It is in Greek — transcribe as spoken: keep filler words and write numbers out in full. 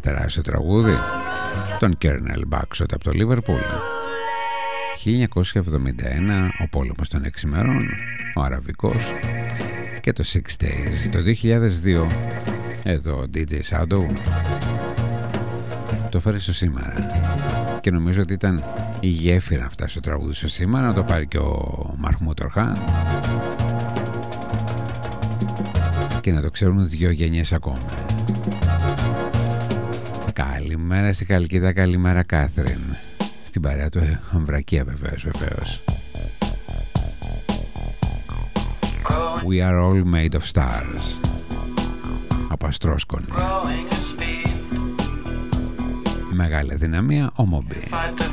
τεράστιο τραγούδι, τον Κέρνελ Μπάξοτ από το Λίβερπουλ. χίλια εννιακόσια εβδομήντα ένα, ο πόλεμος των έξι ημερών, ο αραβικός, και το Six Days το δύο χιλιάδες δύο. Εδώ ο ντι τζέι Shadow το φέρει στο σήμερα και νομίζω ότι ήταν η γέφυρα να φτάσει στο τραγούδι στο σήμερα, να το πάρει και ο Μαχμούντ Ορχάν και να το ξέρουν δύο γενιές ακόμα. Καλημέρα στη Χαλκίδα, καλημέρα Κάθριν, στην παρέα του Αμβρακία βεβαίως, βεβαίως. We are all made of stars, από Αστρόσκονη. Μεγάλη δυναμία, ο Μόμπι.